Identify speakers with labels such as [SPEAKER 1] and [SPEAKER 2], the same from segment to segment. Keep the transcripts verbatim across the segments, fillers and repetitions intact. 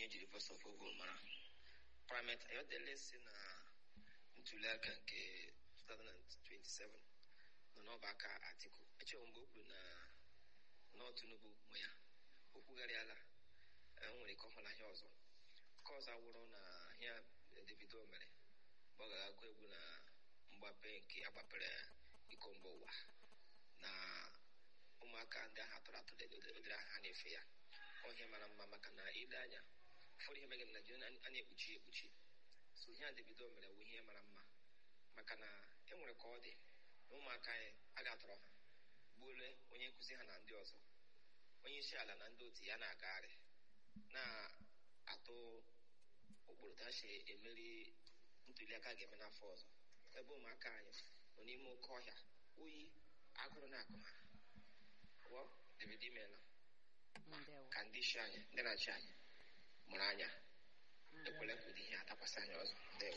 [SPEAKER 1] ejiri Voice of Ogun mara Primate Ayodele si na ntuli aka nke twenty twenty-seven nọ n'ọba aka Atiku echewo mgbe o kwuru na nọ Tinubu nwe ya o kwugharịala nwere ka ọ hụ n'ahịa ọzọ ka ọzọ wụrụ na ahịa Davido mere mgbe ọ ga-agụ egwu na mgbape nke agbapere iko mba ụwa na ụmụaka ndị ahụ atụrụ atụ ụdịrị ahụ ha na-efe ya ọhịa mara mma maka na ile anya ụfọdụ ihe megara na Naịjirịa a na-ekpuchi ekpuchi so ihe a Davido mere bụ ihe mara mma maka na e nwere ka ọ dị na ụmụaka anyị a ga-atọrọ ha gbuole onye nkụzi ha na ndị ọzọ onye isi ala na ndị otu ya na-agagharị na-atụ ụkpụrụ ta si emeri ntuli aka ga-eme n'afọ ọzọ ebe ụmụaka anyị nọ n'ime oke ọhịa oyi agụrụ na-akụ ha wọ Davido imela ka ndị isi anyị ndị na-achị anyị mụrụ anya ekwela ka ụdị ihe atakwasị anyị ọzọ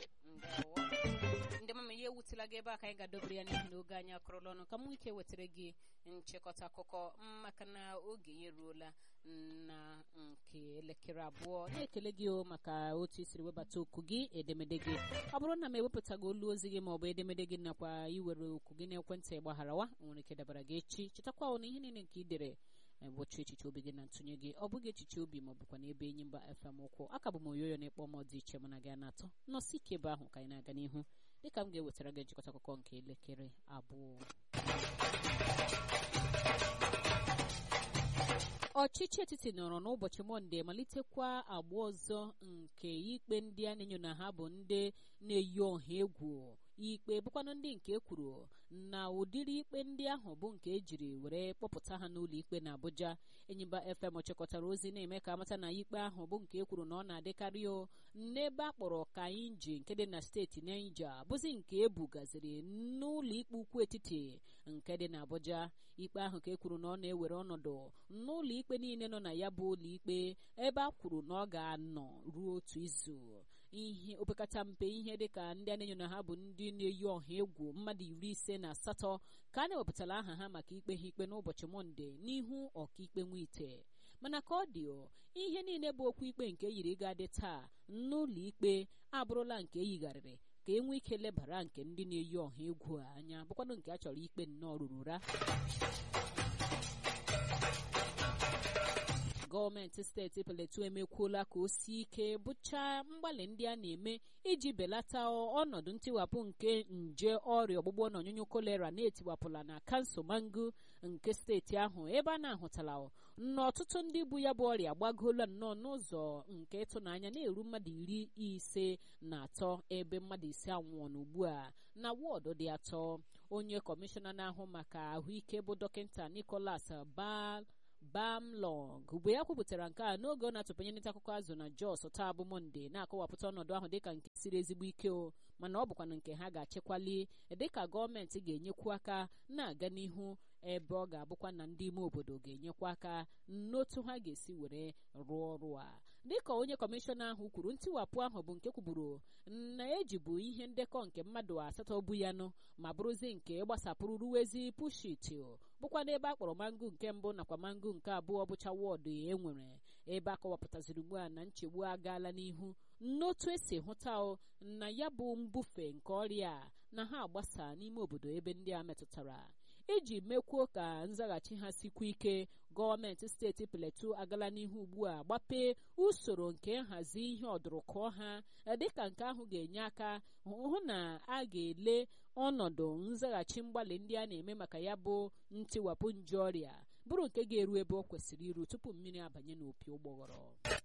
[SPEAKER 2] ndị mama ihe ewutela gị ebe a ka anyị ga-adobere ya n'ihi na oge anyị akụrụla ọnụ ka m ike wetara gị nchịkọta akụkọ maka na oge ya eruola na nke elekere abụọ na-ekele gị o maka otu isiri webata okwu gị edemede gị ọ bụrụ na m ewepụtaghị olu ozi gị maọbụ edemede gị nakwa iwere okwu gị n'ekwentị gbagharawa nwere ike dabara gị echi chetakwa ọ na ihe niile nke ị dere ụbọchị echiche obi gị na ntụnye gị ọ bụghị echiche obi ma ọ bụkwa n'ebe enyi mba F M ụkwụ aka bụ m oyoyo na-ekpọ m dị iche mana gị na-atọ nọsi ike ebe ahụ ka anyị na-aga n'ihu dịka m ga-ewetara gị njikọta akụkọ nke elekere abụọ. Ọchịchị etiti nọrọ n'ụbọchị Mọnde malitekwa agba ọzọ nke ikpe ndị a na-enyo na ha bụ ndị na-eyi ọha egwu ikpe bụkwanụ ndị nke ekwuru na ụdịrị ikpe ndị ahụ bụ nke ejiri were kpọpụta ha n'ụlọ ikpe na Abuja. Enyimba F M chịkọtara ozi na-eme ka amata na ikpe ahụ bụ nke ekwuru na ọ na-adịkarị o n'ebe a kpọrọ Kainji nke dị na steeti Niger bụzi nke ebugaziri n'ụlọ ikpe ukwu etiti nke dị na Abuja. Ikpe ahụ ka ekwuru na ọ na-ewere ọnọdụ n'ụlọ ikpe niile nọ na ya bụ ụlọ ikpe ebe a kwuru na ọ ga-anọ ruo otu izu. Ihe opekata mpe ihe dịka ndị a na-enyo na ha bụ ndị na-eyi ọha egwu mmadụ iri ise na asatọ ka a na-ewepụtara aha ha maka ikpe ha ikpe n'ụbọchị Mọnde n'ihu ọkaikpe Nwite. Mana ka ọ dị ihe niile bụ okwu ikpe nke yiri ga-adị taa n'ụlọ ikpe abụrụla nke eyigharịrị ka e nwee ike lebara nke ndị na-eyi ọha egwu a anya bụkwanụ nke a chọrọ ikpe nnọọ ruru ụra. Gọọmenti steeti Plateau emekwuola ka o sie ike bụchaa mgbalị ndị a na-eme iji belata ọnọdụ ntiwapụ nke nje ọrịa ọgbụgbọ na ọnyụnyụ kolera na-etiwapụla na kansụl Mangu nke steeti ahụ ebe a na-ahụtala na ọtụtụ ndị bụ ya bụ ọrịa gbagoola nnọọ n'ụzọ nke ịtụnanya na-eru mmadụ iri ise na atọ ebe mmadụ ise anwụọ n'ugbu a na wọọdụ dị atọ. Onye kọmishọna na-ahụ maka ahụike bụ dọkịta Nicholas Bal Bamlong mgbe ya kwupụtara nke a n'oge ọ na-atụpanye nta akụkọ azụ na Jos taa bụ Mọnde na-akọwapụta ọnọdụ ahụ dịka nke siri ezigbo ike o mana ọ bụkwa na nke ha ga-achekwali dịka gọọmenti ga-enyekwu aka na-aga n'ihu ebe ọ ga-abụkwa na ndị ime obodo ga-enyekwa aka n'otu ha ga-esi were rụọ ọrụ a. Dịka onye kọmishọna ahụ kwuru ntiwapụ ahụ bụ nke kwuburu na ejibu ihe ndekọ nke mmadụ asatọ bụ ya nụ ma bụrụzi nke gbasapụrụ ruwezi Pushit bụkwa n'ebe a kpọrọ Mangu nke mbụ nakwa Mangu nke abụọ bụcha wọọdụ e nwere ebe a kọwapụtaziri ugbu a na nchegbu agaala n'ihu n'otu esi hụta na ya bụ mbufe nke ọrịa na ha agbasa n'ime obodo ebe ndị a metụtara. Iji mekwuo ka nzaghachi ha sikwa ike, gọọmenti steeti Plateau agala n'ihu ugbu a gbapee usoro nke nhazi ihe ọdụrụkọ ha dịka nke ahụ ga-enye aka hụ na a ga-ele ọnọdụ nzaghachi mgbalị ndị a na-eme maka ya bụ ntiwapụ nje ọrịa bụrụ nke ga-eru ebe ọ kwesịrị iru tupu mmiri abanye n'opi ụgbọghọrọ.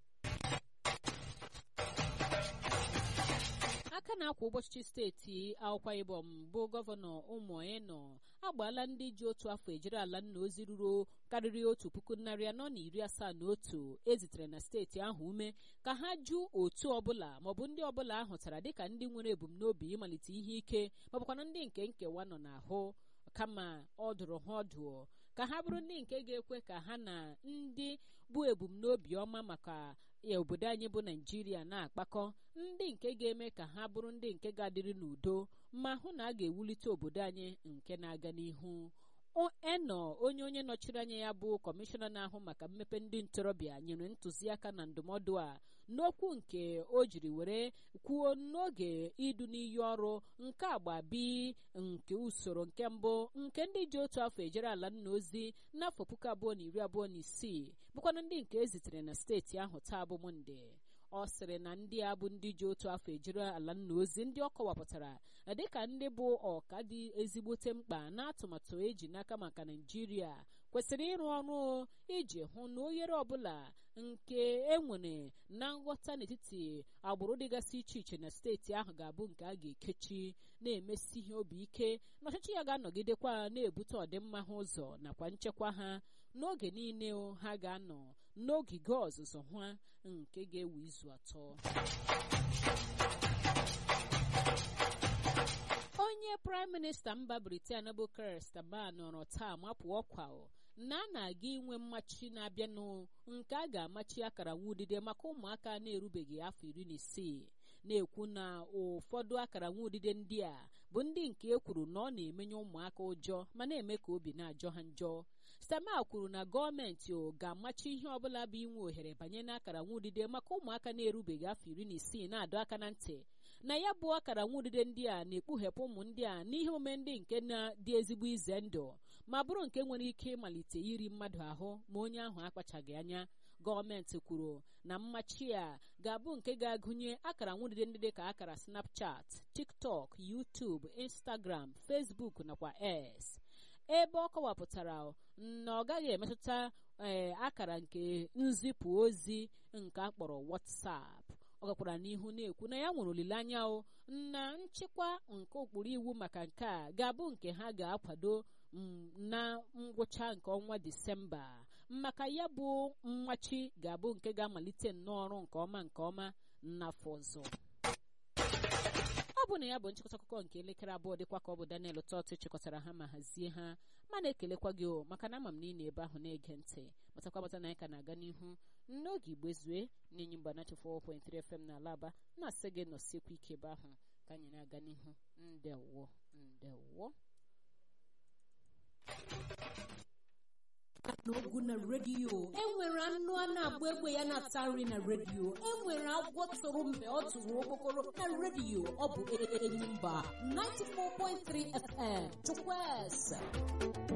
[SPEAKER 2] Aka na-akwa ụbọchị steeti Akwa Ibom bụ gọvanọ Umoeno agbaala ndị ji otu afọ ejiri ala nna ozi ruru karịrị otu puku narị anọ na iri asaa na otu ezitere na steeti ahụ ume ka ha jụ otu ọbụla maọbụ ndị ọbụla ahụtara dịka ndị nwere ebumnobi ịmalite ihe ike maọbụkwana ndị nke nkewa nọ n'ahụ kama ọ dụrụ ha ọdụ ka ha bụrụ ndị nke ga-ekwe ka ha na ndị bụ ebumnobi ọma maka obodo anyị bụ Naijiria na-akpakọ, ndị nke ga-eme ka ha bụrụ ndị nke ga-adịrị n'udo ma hụ na a ga-ewulite obodo anyị nke na-aga n'ihu. eno onye onye nọchiri anya ya bụ kọmishọna na-ahụ maka mmepe ndị ntorobịa nyere ntụziaka na ndụmọdụ a n'okwu nke o jiri were kwuo n'oge idu n'iyi ọrụ nke agba bi nke usoro nke mbụ nke ndị ji otu afọ ejere ala nna ozi n'afọ puku abụọ na iri abụọ na isii bụkwanụ ndị nke ezitere na steeti ahụ taa bụ Mọnde. Ọ sịrị na ndị a bụ ndị ji otu afọ ejere ala nna ozi ndị ọ kọwapụtara dịka ndị bụ ọka dị ezigbote mkpa n'atụmatụ eji n'aka maka Naịjirịa kwesịrị ịrụ ọrụ iji hụ na oghere ọbụla nke enwere na nghọta n'etiti agbụrụ dịgasị iche iche na steeti ahụ ga-abụ nke a ga-ekechi na-emesi ihe obi ike na ọchịchị ya ga-anọgidekwa na-ebute ọdịmma ha ụzọ nakwa nchekwa ha n'oge niile ha ga-anọ n'ogige ọzụzụ ha nke ga-ewe izu atọ. Onye Praịm Minista mba Britain bụ Keir Starmer nọrọ taa mapụ ọkwa na a na-aga inwe mmachi na-abịanụ nke a ga-amachi akara nwaudide maka ụmụaka na-erubeghị afọ iri na isii, na-ekwu na ụfọdụ akara nwaudide ndị a bụ ndị nke e kwuru na ọ na-emenye ụmụaka ụjọ ma na-eme ka obi na-ajọ ha njọ. Starmer kwuru na gọọmenti ga-amachi ihe ọbụla bụ inwe ohere banye n'akara nwaudide maka ụmụaka na-erubeghị afọ iri na isii, na-adọ aka na ntị na ya bụ akara nwaudide ndị a na-ekpughepụ ụmụ ndị a n'ihe omume ndị nke na-dị ezigbo ize ndụ ma bụrụ nke nwere ike ịmalite iri mmadụ ahụ ma onye ahụ akpachaghị anya. Gọọmenti kwuru na mmachi a ga-abụ nke ga-agụnye akara nwaudide ndị dị ka akara Snapchat, TikTok, YouTube, Instagram, Facebook nakwa X, ebe ọ kọwapụtara na ọ gaghị emetụta ee akara nke nzipụ ozi nke a kpọrọ WhatsApp. Ọ gakwara n'ihu na-ekwu na ya nwere olileanya na nchịkwa nke ụkpụrụ iwu maka nke a ga-abụ nke ha ga-akwado na ngwụcha nke ọnwa Disemba maka ya bụ mmachi ga-abụ nke ga-amalite nnọọ nke ọma nke ọma n'afọ ọzọ. Ọ bụ na ya bụ nchịkọta akụkọ nke elekere abụọ dịkwa ka ọ bụ Daniel Tọtụ chịkọtara ha ma hazie ha, ma na-ekelekwa gị o maka na ama m na ị na-ebe ahụ na-ege ntị. Matakwa mata na anyị ka na-aga n'ihu n'oge Igbo Ezue na-enyi mba na four point three F M na Alaba, na-asị gị nọsiekwa ike ebe ahụ ka anyị na-aga n'ihu. Ndewo ndewo
[SPEAKER 3] n'ogwu na redio enwere anụ a na-agba egbe ya na-ata nri na redio, enwere agwọ tụrụ mgbe ọ tụrụ okpokoro na redio. Ọ bụ Enyimba ninety-four point three F M Chukwueze.